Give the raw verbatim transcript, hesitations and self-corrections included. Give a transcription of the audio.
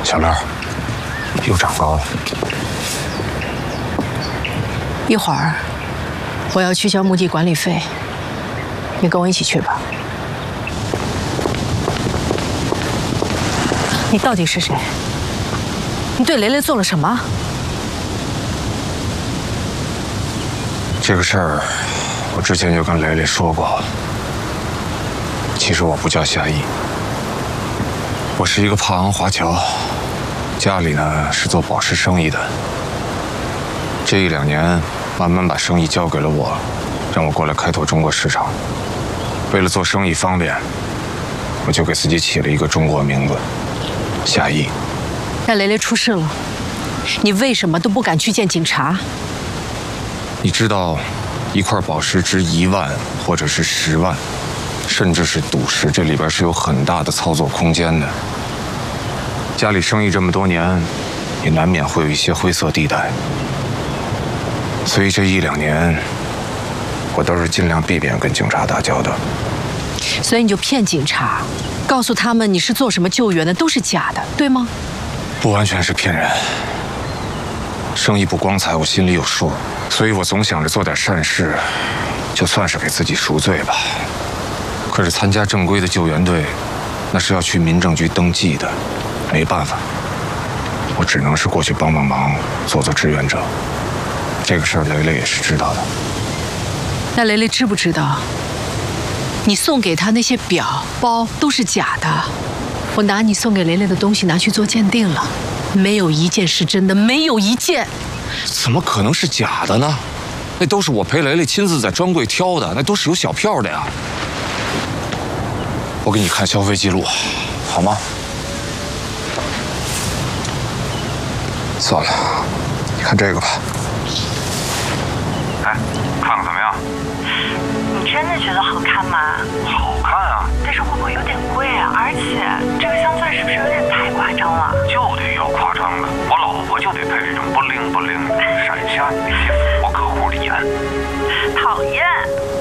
小乐，又长高了。 一会儿我要去交墓地管理费，你跟我一起去吧。你到底是谁？你对雷雷做了什么？ 这个事儿，我之前就跟雷雷说过。其实我不叫夏意，我是一个帕昂华侨，家里呢是做宝石生意的。这一两年，慢慢把生意交给了我，让我过来开拓中国市场。为了做生意方便，我就给自己起了一个中国名字，夏意。 那雷雷出事了，你为什么都不敢去见警察？ 你知道，一块宝石值一万，或者是十万，甚至是赌石，这里边是有很大的操作空间的。家里生意这么多年，也难免会有一些灰色地带。所以这一两年，我都是尽量避免跟警察打交道。 所以你就骗警察，告诉他们你是做什么救援的，都是假的，对吗？ 不完全是骗人。生意不光彩，我心里有数，所以我总想着做点善事，就算是给自己赎罪吧。可是参加正规的救援队，那是要去民政局登记的，没办法，我只能是过去帮帮忙，做做志愿者。这个事儿雷雷也是知道的。 那雷雷知不知道，你送给他那些表、包都是假的？我拿你送给雷雷的东西拿去做鉴定了，没有一件是真的，没有一件。 怎么可能是假的呢？那都是我陪雷雷亲自在专柜挑的，那都是有小票的呀。我给你看消费记录，好吗？算了，你看这个吧。 哎，看看怎么样？ 你真的觉得好看吗？ 好看啊！ 但是会不会有点贵啊？而且这个镶钻是不是有点太夸张了？ 就得要夸张的，我老婆就得配这种不灵不灵的，闪瞎你那些服务客户的眼。 讨厌！